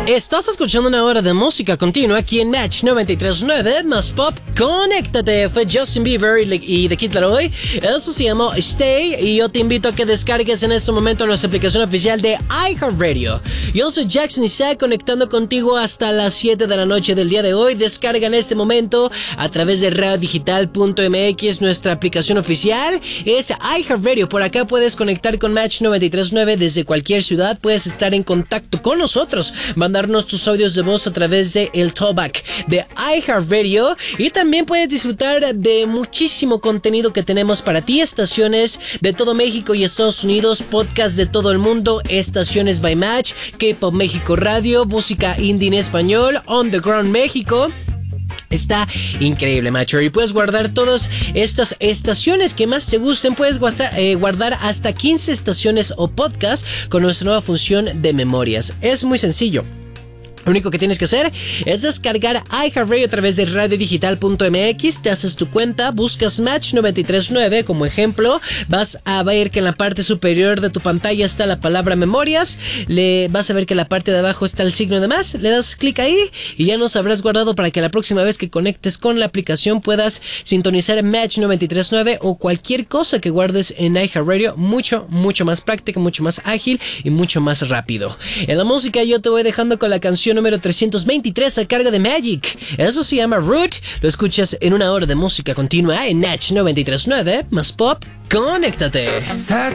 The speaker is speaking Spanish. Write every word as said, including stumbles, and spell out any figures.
Estás escuchando una hora de música continua aquí en Match noventa y tres punto nueve más Pop. Conéctate, fue Justin Bieber y The Kid Laroi. Eso se llamó Stay y yo te invito a que descargues en este momento nuestra aplicación oficial de iHeartRadio. Yo soy Jackson Isaac, conectando contigo hasta las siete de la noche del día de hoy. Descarga en este momento a través de radio digital punto m x nuestra aplicación oficial. Es iHeartRadio. Por acá puedes conectar con Match noventa y tres punto nueve desde cualquier ciudad. Puedes estar en contacto con nosotros, mandarnos tus audios de voz a través de el talkback de iHeartRadio, y también puedes disfrutar de muchísimo contenido que tenemos para ti. Estaciones de todo México y Estados Unidos, podcasts de todo el mundo, estaciones by Match, K-Pop México Radio, música indie en español, Underground México. Está increíble, macho. Y puedes guardar todas estas estaciones que más te gusten. Puedes guardar, eh, guardar hasta quince estaciones o podcasts con nuestra nueva función de memorias. Es muy sencillo. Lo único que tienes que hacer es descargar iHeartRadio a través de radio digital punto m x, te haces tu cuenta, buscas Match noventa y tres punto nueve como ejemplo, vas a ver que en la parte superior de tu pantalla está la palabra memorias, le vas a ver que en la parte de abajo está el signo de más, le das clic ahí y ya nos habrás guardado para que la próxima vez que conectes con la aplicación puedas sintonizar Match noventa y tres punto nueve o cualquier cosa que guardes en iHeartRadio, mucho, mucho más práctico, mucho más ágil y mucho más rápido. En la música yo te voy dejando con la canción número trescientos veintitrés a cargo de Magic. Eso se llama Root. Lo escuchas en una hora de música continua en Match noventa y tres punto nueve más Pop. Conéctate. Sad